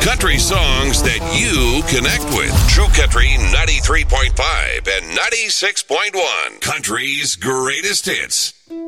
Country songs that you connect with. True Country 93.5 and 96.1. Country's greatest hits.